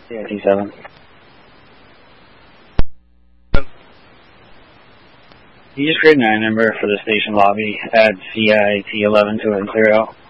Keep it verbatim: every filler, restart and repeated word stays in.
C I T seven. You just create a nine number for the station lobby. Add C I T eleven to it and clear out.